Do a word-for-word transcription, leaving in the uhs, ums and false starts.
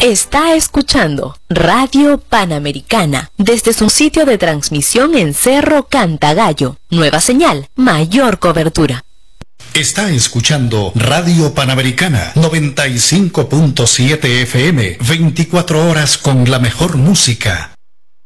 Está escuchando Radio Panamericana desde su sitio de transmisión en Cerro Cantagallo. Nueva señal, mayor cobertura. Está escuchando Radio Panamericana noventa y cinco punto siete F M, veinticuatro horas con la mejor música.